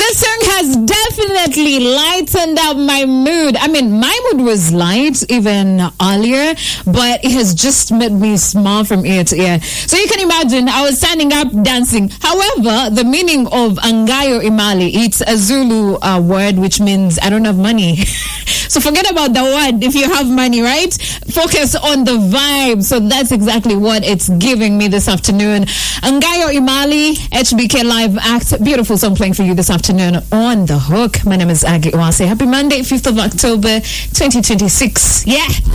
This song has definitely lightened up my mood. I mean, my mood was light even earlier, but it has just made me smile from ear to ear. So you can imagine, I was standing up dancing. However, the meaning of Angayo Imali, it's a Zulu word which means I don't have money. So forget about the word if you have money, right? Focus on the vibe. So that's exactly what it's giving me this afternoon. Angayo Imali, HBK Live Act. Beautiful song playing for you this afternoon on The Hook. My name is Aggie Oase. Happy Monday, 5th of October, 2026. Yeah.